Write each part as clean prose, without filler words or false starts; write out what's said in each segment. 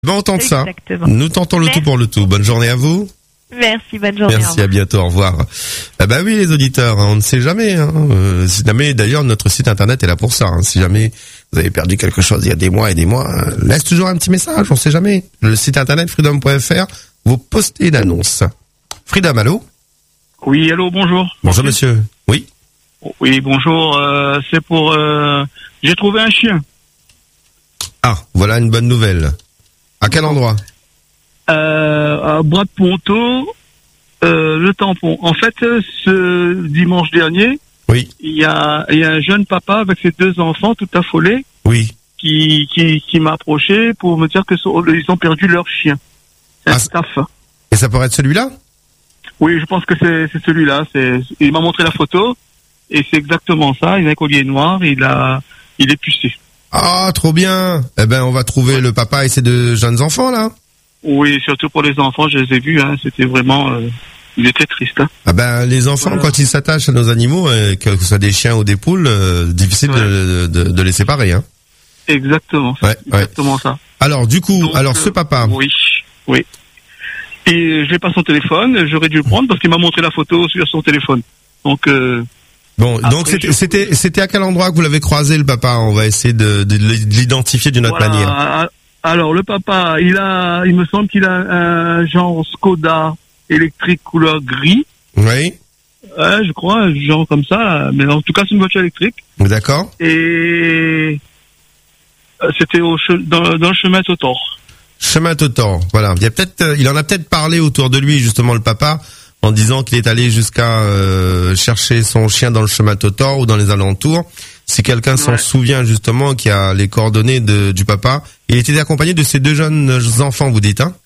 Ben, on tente ça. Exactement. Nous tentons le tout pour le tout. Bonne journée à vous. Merci, bonne journée. Merci, à bientôt, au revoir. Ah bah oui, les auditeurs, on ne sait jamais. Si jamais, d'ailleurs, notre site internet est là pour ça. Si jamais vous avez perdu quelque chose il y a des mois et des mois, laisse toujours un petit message, on ne sait jamais. Le site internet freedom.fr, vous postez une annonce. Freedom, allô? Oui, allô, bonjour. Bonjour monsieur. Oui? Oui, bonjour. C'est pour... j'ai trouvé un chien. Ah, voilà une bonne nouvelle. À quel endroit? À Bras de Ponto, le tampon. En fait, ce dimanche dernier, oui, il y a un jeune papa avec ses 2 enfants tout affolés, oui, qui m'a approché pour me dire que ils ont perdu leur chien. C'est un staff. Et ça pourrait être celui-là? Oui, je pense que c'est celui-là. Il m'a montré la photo et c'est exactement ça. Il a un collier noir, il est pucé. Ah, trop bien. Eh ben, on va trouver le papa et ses 2 jeunes enfants là. Oui, surtout pour les enfants, je les ai vus, c'était vraiment... ils étaient tristes. Ah ben, les enfants, quand ils s'attachent à nos animaux, que ce soit des chiens ou des poules, difficile de les séparer. Hein. Exactement, exactement ça. Alors, du coup, donc, ce papa... Oui. Et je n'ai pas son téléphone, j'aurais dû le prendre parce qu'il m'a montré la photo sur son téléphone. Donc... Bon, donc c'était à quel endroit que vous l'avez croisé, le papa? On va essayer de l'identifier d'une autre manière. Alors le papa, il me semble qu'il a un genre Skoda électrique couleur gris. Oui. Je crois, un genre comme ça, mais en tout cas c'est une voiture électrique. D'accord. Et c'était dans le chemin Totor. Chemin Totor, voilà. Il en a peut-être parlé autour de lui justement, le papa, en disant qu'il est allé jusqu'à chercher son chien dans le chemin Totor ou dans les alentours. Si quelqu'un s'en souvient justement, qui a les coordonnées du papa, il était accompagné de ses 2 jeunes enfants, vous dites, hein?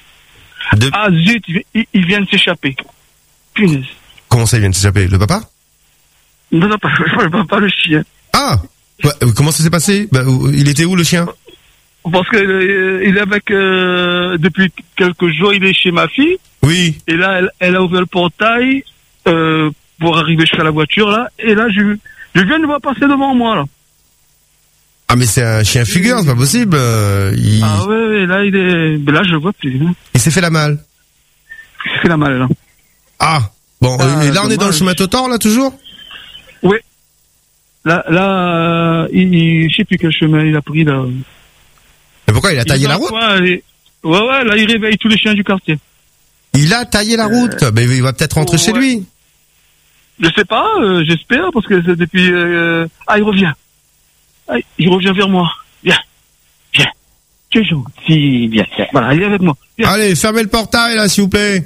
Ah zut, il vient de s'échapper. Punaise. Comment ça, il vient de s'échapper? Le papa? Non, pas le papa, le chien. Ah, comment ça s'est passé? Il était où, le chien? Parce que il est avec depuis quelques jours, il est chez ma fille. Oui. Et là, elle a ouvert le portail pour arriver jusqu'à la voiture là. Et là, je viens de le voir passer devant moi là. Ah mais c'est un chien figure, c'est pas possible. Ah ouais, là il est. Mais là je le vois plus. Hein. Il s'est fait la malle. Il s'est fait la malle là. Ah bon, et là on est dans le chemin Totor là toujours. Oui. Là, je sais plus quel chemin il a pris là. Mais pourquoi il a taillé la route? Ouais, là il réveille tous les chiens du quartier. Il a taillé la route, mais il va peut-être rentrer chez lui. Je sais pas, j'espère, parce que c'est depuis... il revient. Il revient vers moi. Viens. Tu es gentil, viens. Voilà, il est avec moi. Viens. Allez, fermez le portail, là, s'il vous plaît.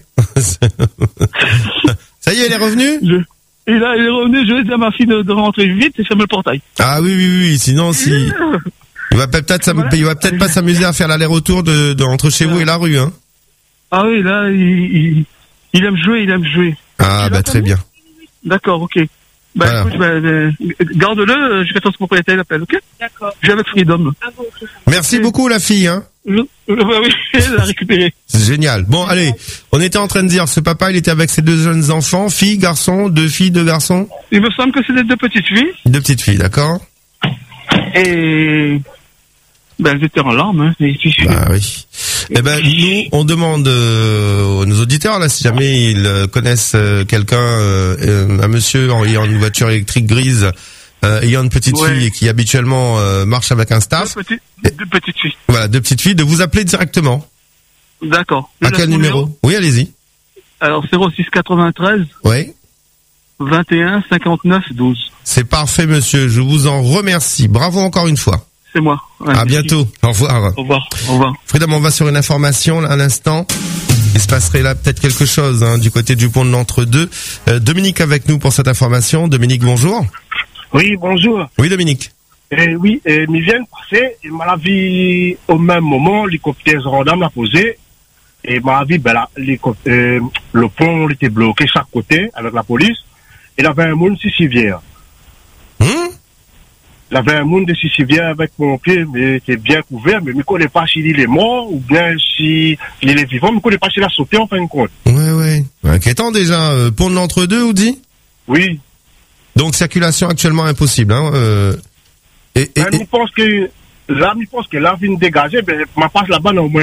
Ça y est, il est revenu? Et là, il est revenu, je vais dire à ma fille de rentrer vite et fermer le portail. Ah oui, sinon, il va peut-être pas s'amuser à faire l'aller-retour de entre chez vous et la rue, hein. Ah oui, là, il aime jouer. Ah, très bien. D'accord, ok. Voilà. Écoute, garde-le jusqu'à ce que son propriétaire l'appelle, ok? D'accord. Je vais avec Freedom. Ah bon, okay. Merci beaucoup, la fille, hein. Oui, elle l'a récupéré. C'est génial. Bon, allez, on était en train de dire, ce papa, il était avec ses 2 jeunes enfants, filles, garçons, 2 filles, 2 garçons? Il me semble que c'était 2 petites filles. 2 petites filles, d'accord. Et... elles étaient en larmes, hein, les filles. Bah oui. Nous, on demande aux auditeurs, là, si jamais ils connaissent quelqu'un, un monsieur ayant une voiture électrique grise, ayant une petite fille et qui habituellement marche avec un staff. 2 petites filles. Voilà, 2 petites filles, de vous appeler directement. D'accord. À quel numéro? Oui, allez-y. Alors, 06 93. Oui. 21 59 12. C'est parfait, monsieur. Je vous en remercie. Bravo encore une fois. C'est moi. Ouais, à bientôt. Au revoir. Au revoir. Freedom, on va sur une information là, à l'instant. Il se passerait là peut-être quelque chose du côté du pont de l'Entre-deux. Dominique avec nous pour cette information. Dominique, bonjour. Oui, bonjour. Oui, Dominique. Oui, ils viennent passer. Il m'a vu au même moment, l'hélicoptère gendarme l'a posé. Et il m'a vu, le pont était bloqué chaque côté avec la police. Il avait un monde civière. Il avait un monde de civière avec mon pied, mais qui est bien couvert, mais je ne connais pas s'il est mort ou bien s'il est vivant, je ne connais pas s'il a sauté en fin de compte. Ouais. Inquiétant déjà. Pont de l'Entre-deux, vous dit? Oui. Donc circulation actuellement impossible, hein. Je pense que là, je pense que là, vient dégager, ben, ma passe là-bas, au moins.